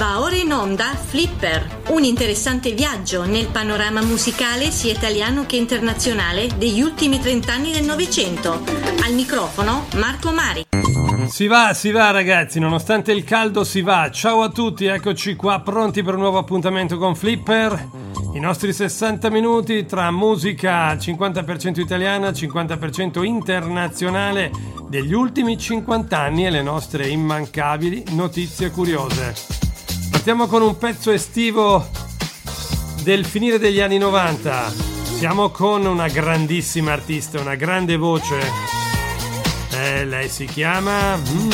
Va ora in onda Flipper, un interessante viaggio nel panorama musicale sia italiano che internazionale degli ultimi 30 anni del Novecento. Al microfono Marco Mari. Si va ragazzi, nonostante il caldo si va. Ciao a tutti, eccoci qua pronti per un nuovo appuntamento con Flipper. I nostri 60 minuti tra musica 50% italiana, 50% internazionale degli ultimi 50 anni e le nostre immancabili notizie curiose. Partiamo con un pezzo estivo del finire degli anni 90. Siamo con una grandissima artista, una grande voce. Lei si chiama